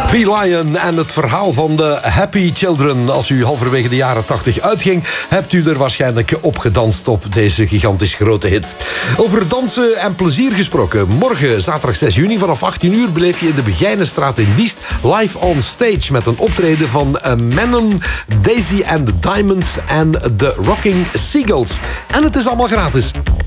P-Lion en het verhaal van de Happy Children. Als u halverwege de jaren 80 uitging, hebt u er waarschijnlijk op gedanst op deze gigantisch grote hit. Over dansen en plezier gesproken. Morgen, zaterdag 6 juni, vanaf 18 uur... beleef je in de Begijnenstraat in Diest live on stage... met een optreden van Manon, Daisy and the Diamonds en The Rocking Seagulls. En het is allemaal gratis.